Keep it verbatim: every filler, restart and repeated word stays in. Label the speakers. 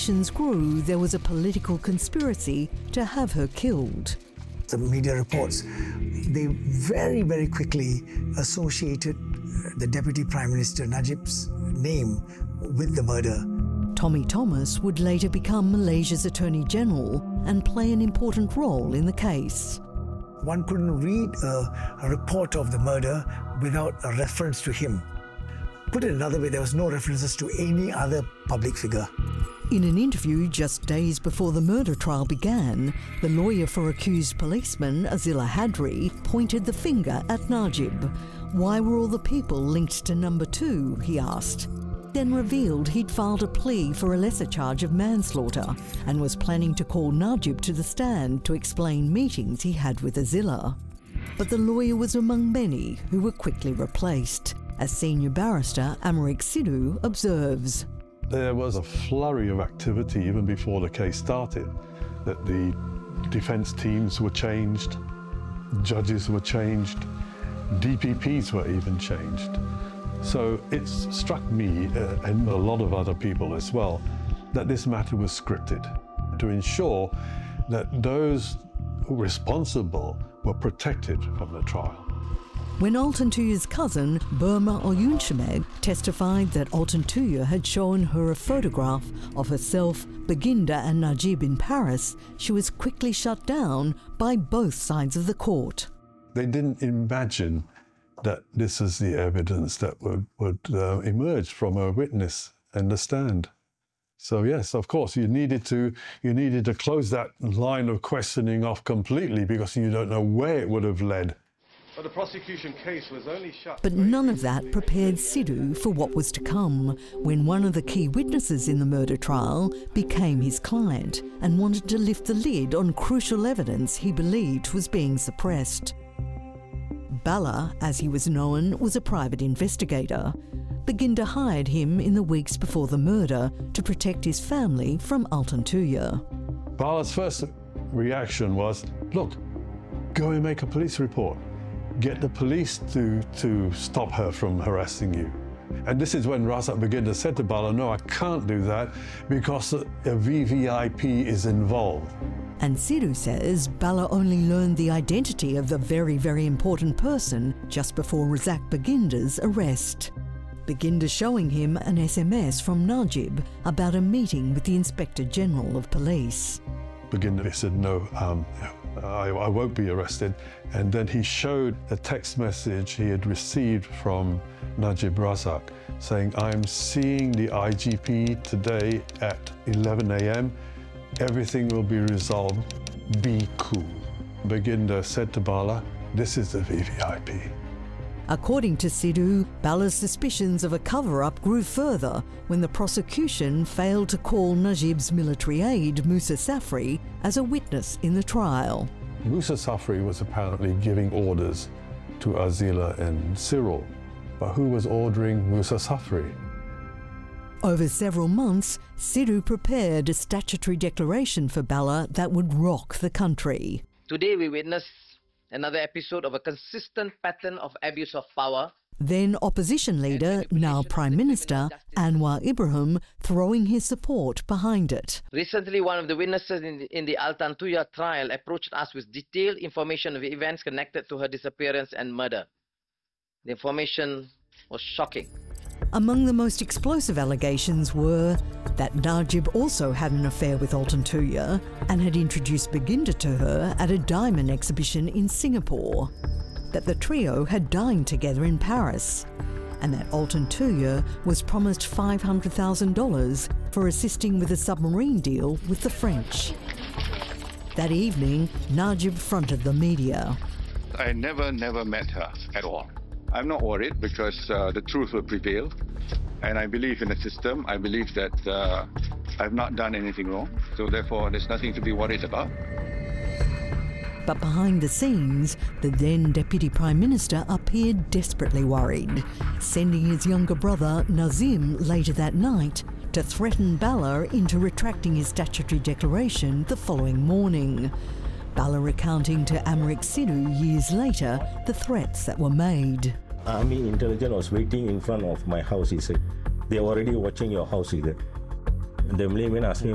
Speaker 1: suspicions grew there was a political conspiracy to have her killed.
Speaker 2: The media reports, they very, very quickly associated the Deputy Prime Minister Najib's name with the murder.
Speaker 1: Tommy Thomas would later become Malaysia's Attorney General and play an important role in the case.
Speaker 2: One couldn't read a, a report of the murder without a reference to him. Put it another way, there was no references to any other public figure.
Speaker 1: In an interview just days before the murder trial began, the lawyer for accused policeman, Azila Hadri, pointed the finger at Najib. Why were all the people linked to number two, he asked. Then revealed he'd filed a plea for a lesser charge of manslaughter and was planning to call Najib to the stand to explain meetings he had with Azila. But the lawyer was among many who were quickly replaced, as senior barrister Amerik Sidhu observes.
Speaker 3: There was a flurry of activity even before the case started, that the defence teams were changed, judges were changed, D P Ps were even changed. So it's struck me, uh, and a lot of other people as well, that this matter was scripted to ensure that those responsible were protected from the trial.
Speaker 1: When Alton Tuya's cousin, Burma Oyunchemeg, testified that Alton Tuya had shown her a photograph of herself, Baginda and Najib in Paris, she was quickly shut down by both sides of the court.
Speaker 3: They didn't imagine that this is the evidence that would, would uh, emerge from a witness and the stand. So yes, of course, you needed to you needed to close that line of questioning off completely because you don't know where it would have led.
Speaker 4: But the prosecution case was only shut.
Speaker 1: But none of that prepared Sidhu for what was to come when one of the key witnesses in the murder trial became his client and wanted to lift the lid on crucial evidence he believed was being suppressed. Bala, as he was known, was a private investigator. Baginda hired him in the weeks before the murder to protect his family from Alton Tuya.
Speaker 3: Bala's first reaction was, look, go and make a police report. Get the police to, to stop her from harassing you. And this is when Razak Baginda said to Bala, no, I can't do that because a V V I P is involved.
Speaker 1: And Sidhu says Bala only learned the identity of the very, very important person just before Razak Baginda's arrest. Baginda showing him an S M S from Najib about a meeting with the Inspector General of Police.
Speaker 3: Baginda said, no, um, I, I won't be arrested. And then he showed a text message he had received from Najib Razak saying, I'm seeing the I G P today at eleven A M Everything will be resolved. Be cool. Baginda said to Bala, this is the V V I P.
Speaker 1: According to Sidhu, Bala's suspicions of a cover-up grew further when the prosecution failed to call Najib's military aide, Musa Safri, as a witness in the trial.
Speaker 3: Musa Safri was apparently giving orders to Azila and Cyril, but who was ordering Musa Safri?
Speaker 1: Over several months, Sidhu prepared a statutory declaration for Bala that would rock the country.
Speaker 5: Today we witness another episode of a consistent pattern of abuse of power.
Speaker 1: Then opposition leader, now Prime Minister, Anwar Ibrahim, throwing his support behind it.
Speaker 5: Recently, one of the witnesses in the, in the Alton Tuya trial approached us with detailed information of events connected to her disappearance and murder. The information was shocking.
Speaker 1: Among the most explosive allegations were that Najib also had an affair with Alton Tuya and had introduced Baginda to her at a diamond exhibition in Singapore, that the trio had dined together in Paris, and that Alton Tuya was promised five hundred thousand dollars for assisting with a submarine deal with the French. That evening, Najib fronted the media.
Speaker 6: I never, never met her at all. I'm not worried because uh, the truth will prevail, and I believe in the system. I believe that uh, I've not done anything wrong, so therefore there's nothing to be worried about.
Speaker 1: But behind the scenes, the then Deputy Prime Minister appeared desperately worried, sending his younger brother Nazim later that night to threaten Bala into retracting his statutory declaration the following morning. Bala recounting to Amerik Sidhu years later the threats that were made.
Speaker 7: Army intelligence was waiting in front of my house, he said. They were already watching your house, he said. The Malay man asked me,